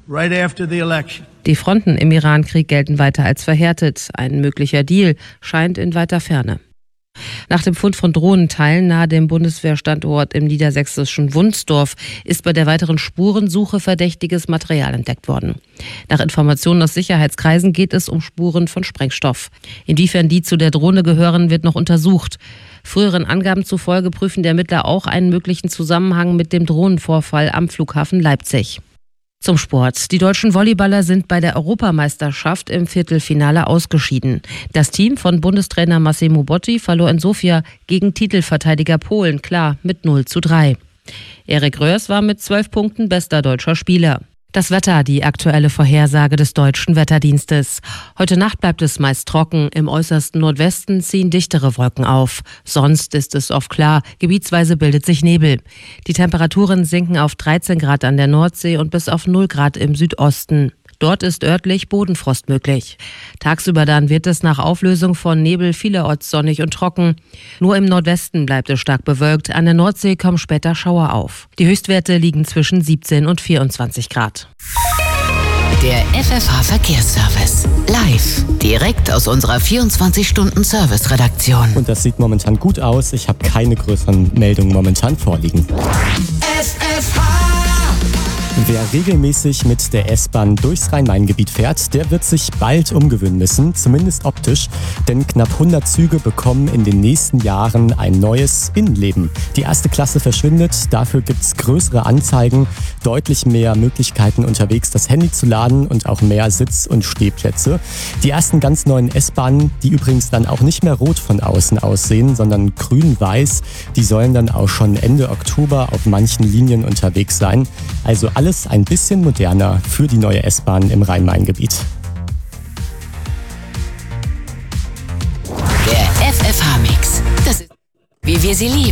right after the election. Die Fronten im Iran-Krieg gelten weiter als verhärtet. Ein möglicher Deal scheint in weiter Ferne. Nach dem Fund von Drohnenteilen nahe dem Bundeswehrstandort im niedersächsischen Wunsdorf ist bei der weiteren Spurensuche verdächtiges Material entdeckt worden. Nach Informationen aus Sicherheitskreisen geht es um Spuren von Sprengstoff. Inwiefern die zu der Drohne gehören, wird noch untersucht. Früheren Angaben zufolge prüfen die Ermittler auch einen möglichen Zusammenhang mit dem Drohnenvorfall am Flughafen Leipzig. Zum Sport. Die deutschen Volleyballer sind bei der Europameisterschaft im Viertelfinale ausgeschieden. Das Team von Bundestrainer Massimo Botti verlor in Sofia gegen Titelverteidiger Polen klar mit 0:3. Erik Röhrs war mit 12 Punkten bester deutscher Spieler. Das Wetter, die aktuelle Vorhersage des Deutschen Wetterdienstes. Heute Nacht bleibt es meist trocken. Im äußersten Nordwesten ziehen dichtere Wolken auf. Sonst ist es oft klar. Gebietsweise bildet sich Nebel. Die Temperaturen sinken auf 13 Grad an der Nordsee und bis auf 0 Grad im Südosten. Dort ist örtlich Bodenfrost möglich. Tagsüber dann wird es nach Auflösung von Nebel vielerorts sonnig und trocken. Nur im Nordwesten bleibt es stark bewölkt. An der Nordsee kommen später Schauer auf. Die Höchstwerte liegen zwischen 17 und 24 Grad. Der FFH-Verkehrsservice. Live. Direkt aus unserer 24-Stunden-Service-Redaktion. Und das sieht momentan gut aus. Ich habe keine größeren Meldungen momentan vorliegen. FFH! Wer regelmäßig mit der S-Bahn durchs Rhein-Main-Gebiet fährt, der wird sich bald umgewöhnen müssen, zumindest optisch, denn knapp 100 Züge bekommen in den nächsten Jahren ein neues Innenleben. Die erste Klasse verschwindet, dafür gibt's größere Anzeigen, deutlich mehr Möglichkeiten unterwegs das Handy zu laden und auch mehr Sitz- und Stehplätze. Die ersten ganz neuen S-Bahnen, die übrigens dann auch nicht mehr rot von außen aussehen, sondern grün-weiß, die sollen dann auch schon Ende Oktober auf manchen Linien unterwegs sein. Also alles ein bisschen moderner für die neue S-Bahn im Rhein-Main-Gebiet. Der FFH-Mix. Das ist, wie wir sie lieben.